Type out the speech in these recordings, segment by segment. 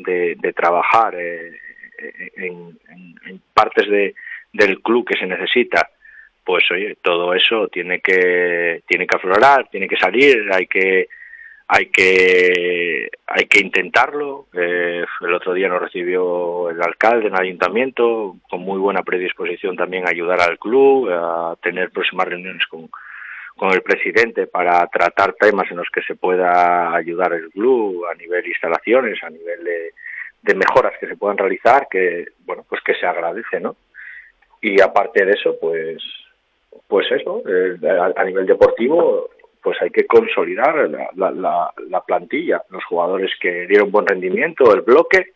de trabajar en partes del club que se necesita, pues oye, todo eso tiene que aflorar, tiene que salir, hay que intentarlo. El otro día nos recibió el alcalde en el ayuntamiento con muy buena predisposición también a ayudar al club, a tener próximas reuniones con el presidente para tratar temas en los que se pueda ayudar el club a nivel de instalaciones, a nivel de mejoras que se puedan realizar, que bueno, pues que se agradece, ¿no? Y aparte de eso, pues eso, a nivel deportivo, pues hay que consolidar la plantilla, los jugadores que dieron buen rendimiento, el bloque,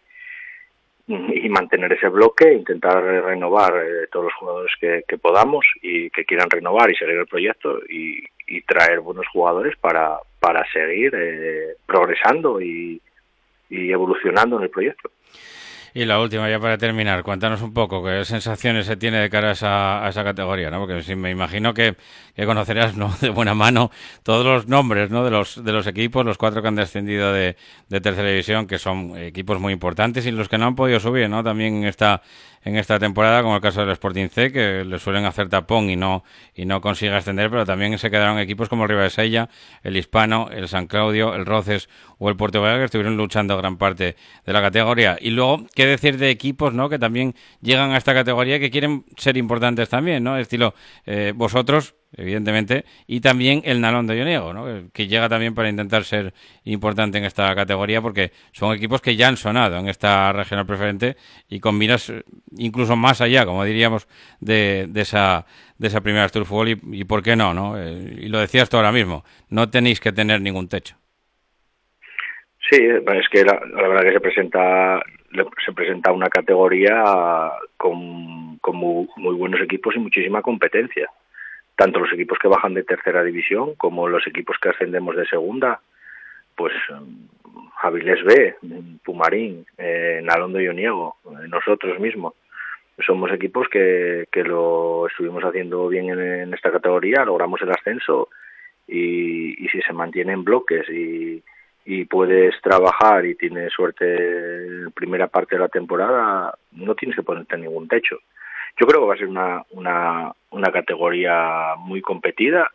y mantener ese bloque, intentar renovar todos los jugadores que podamos y que quieran renovar y seguir el proyecto y traer buenos jugadores para seguir progresando y evolucionando en el proyecto. Y la última, ya para terminar, cuéntanos un poco qué sensaciones se tiene de cara a esa categoría, ¿no? Porque sí, me imagino que conocerás, ¿no?, de buena mano todos los nombres, ¿no?, de los equipos, los 4 que han descendido de tercera división, que son equipos muy importantes, y los que no han podido subir, ¿no?, también en esta temporada, como el caso del Sporting C, que le suelen hacer tapón y no consigue ascender, pero también se quedaron equipos como el Ribadesella, el Hispano, el San Claudio, el Roces o el Puerto Vega, que estuvieron luchando gran parte de la categoría. Y luego, qué decir de equipos, ¿no?, que también llegan a esta categoría y que quieren ser importantes también, ¿no?, estilo vosotros, evidentemente, y también el Nalón de Lloniego, ¿no?, que llega también para intentar ser importante en esta categoría, porque son equipos que ya han sonado en esta regional preferente y con miras incluso más allá, como diríamos, de esa primera Astur Fútbol, y por qué no, y lo decías tú ahora mismo, no tenéis que tener ningún techo. Sí, es que la verdad que se presenta una categoría con muy buenos equipos y muchísima competencia. Tanto los equipos que bajan de tercera división como los equipos que ascendemos de segunda, pues Avilés B, Pumarín, Nalón de Lloniego, nosotros mismos. Somos equipos que lo estuvimos haciendo bien en esta categoría, logramos el ascenso y si se mantienen bloques y puedes trabajar y tienes suerte en primera parte de la temporada, no tienes que ponerte ningún techo. Yo creo que va a ser una categoría muy competida,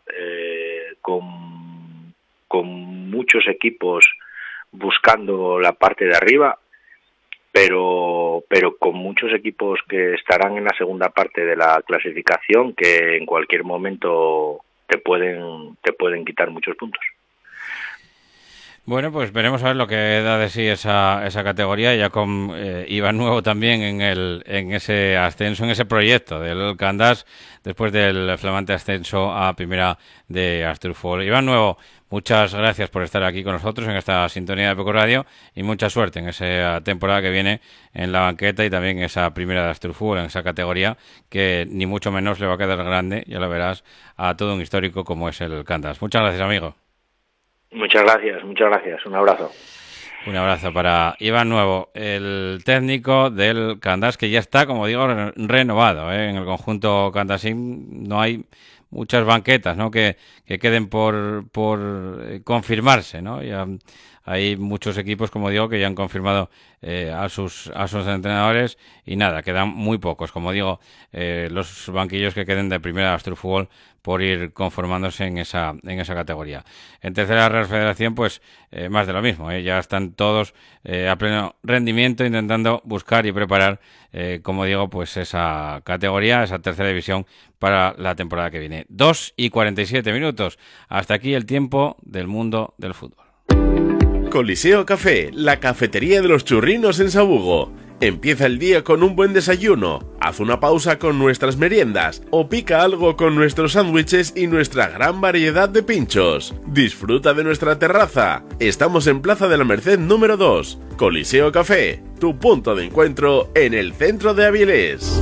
con muchos equipos buscando la parte de arriba, pero con muchos equipos que estarán en la segunda parte de la clasificación, que en cualquier momento te pueden quitar muchos puntos. Bueno, pues veremos a ver lo que da de sí esa categoría, ya con Iván Nuevo también en ese ascenso, en ese proyecto del Candás, después del flamante ascenso a primera de Astur Fútbol. Iván Nuevo, muchas gracias por estar aquí con nosotros en esta sintonía de Peco Radio y mucha suerte en esa temporada que viene en la banqueta y también en esa primera de Astur Fútbol, en esa categoría que ni mucho menos le va a quedar grande, ya lo verás, a todo un histórico como es el Candás. Muchas gracias, amigo. Muchas gracias, un abrazo. Un abrazo para Iván Nuevo, el técnico del Candás, que ya está, como digo, renovado, en el conjunto candasín. No hay muchas banquetas, ¿no?, que queden por confirmarse, ¿no? Ya hay muchos equipos, como digo, que ya han confirmado a sus entrenadores y nada, quedan muy pocos, como digo, los banquillos que queden de primera Astur Fútbol por ir conformándose en esa categoría. En tercera Real Federación, pues más de lo mismo, ya están todos a pleno rendimiento intentando buscar y preparar, como digo, pues esa categoría, esa tercera división para la temporada que viene. 2:47. Hasta aquí el tiempo del mundo del fútbol. Coliseo Café, la cafetería de los churrinos en Sabugo. Empieza el día con un buen desayuno, haz una pausa con nuestras meriendas o pica algo con nuestros sándwiches y nuestra gran variedad de pinchos. Disfruta de nuestra terraza. Estamos en Plaza de la Merced número 2. Coliseo Café, tu punto de encuentro en el centro de Avilés.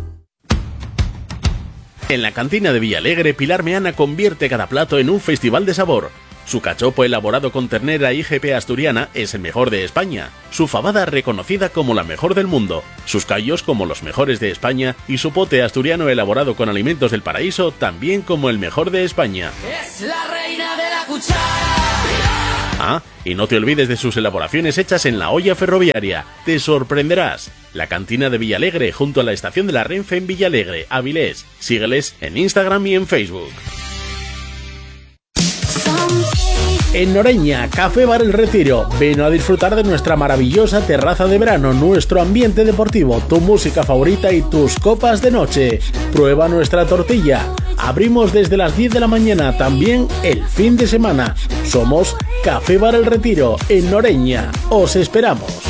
En la cantina de Villalegre, Pilar Meana convierte cada plato en un festival de sabor. Su cachopo elaborado con ternera IGP asturiana es el mejor de España, su fabada reconocida como la mejor del mundo, sus callos como los mejores de España y su pote asturiano elaborado con alimentos del paraíso también como el mejor de España. Es la reina de la cuchara. Ah, y no te olvides de sus elaboraciones hechas en la olla ferroviaria. Te sorprenderás. La cantina de Villalegre junto a la estación de la Renfe en Villalegre, Avilés. Sígueles en Instagram y en Facebook. En Noreña, Café Bar El Retiro. Ven a disfrutar de nuestra maravillosa terraza de verano, nuestro ambiente deportivo, tu música favorita y tus copas de noche. Prueba nuestra tortilla. Abrimos desde las 10 de la mañana, también el fin de semana. Somos Café Bar El Retiro, en Noreña. Os esperamos.